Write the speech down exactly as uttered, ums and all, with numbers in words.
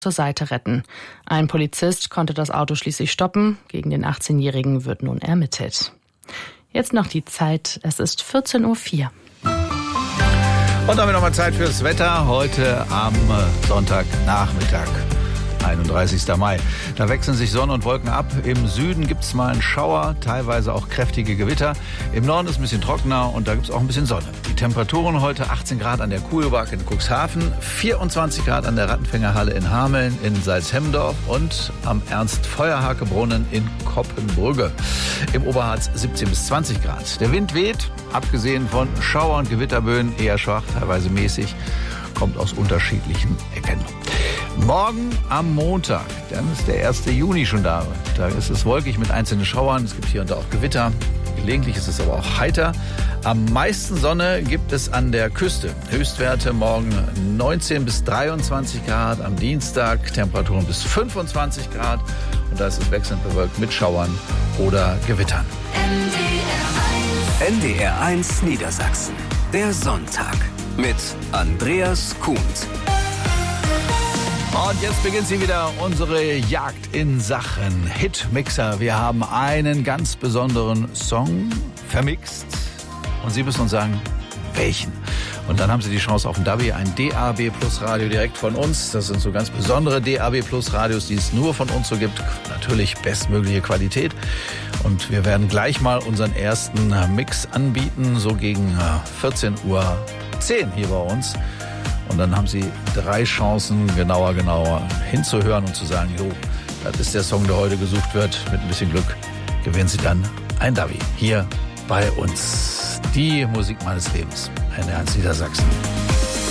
zur Seite retten. Ein Polizist konnte das Auto schließlich stoppen. Gegen den achtzehnjährigen wird nun ermittelt. Jetzt noch die Zeit. Es ist vierzehn Uhr vier. Und dann haben wir nochmal Zeit fürs Wetter. Heute am Sonntagnachmittag, einunddreißigster Mai. Da wechseln sich Sonne und Wolken ab. Im Süden gibt es mal einen Schauer, teilweise auch kräftige Gewitter. Im Norden ist es ein bisschen trockener und da gibt es auch ein bisschen Sonne. Die Temperaturen heute achtzehn Grad an der Kuhlbach in Cuxhaven, vierundzwanzig Grad an der Rattenfängerhalle in Hameln, in Salzhemdorf und am Ernst-Feuerhake-Brunnen in Koppenbrügge. Im Oberharz siebzehn bis zwanzig Grad. Der Wind weht, abgesehen von Schauer- und Gewitterböen, eher schwach, teilweise mäßig, kommt aus unterschiedlichen Ecken. Morgen am Montag, dann ist der erste Juni schon da. Da ist es wolkig mit einzelnen Schauern. Es gibt hier und da auch Gewitter. Gelegentlich ist es aber auch heiter. Am meisten Sonne gibt es an der Küste. Höchstwerte morgen neunzehn bis dreiundzwanzig Grad. Am Dienstag Temperaturen bis fünfundzwanzig Grad. Und da ist es wechselnd bewölkt mit Schauern oder Gewittern. N D R eins Niedersachsen. Der Sonntag mit Andreas Kuhnt. Und jetzt beginnt sie wieder, unsere Jagd in Sachen Hitmixer. Wir haben einen ganz besonderen Song vermixt und Sie müssen uns sagen, welchen. Und dann haben Sie die Chance auf ein Davi, ein D A B Plus Radio direkt von uns. Das sind so ganz besondere D A B Plus Radios, die es nur von uns so gibt. Natürlich bestmögliche Qualität. Und wir werden gleich mal unseren ersten Mix anbieten, so gegen vierzehn Uhr zehn hier bei uns. Und dann haben Sie drei Chancen, genauer, genauer hinzuhören und zu sagen, jo, das ist der Song, der heute gesucht wird. Mit ein bisschen Glück gewinnen Sie dann ein Davi hier bei uns. Die Musik meines Lebens. N D R eins Niedersachsen.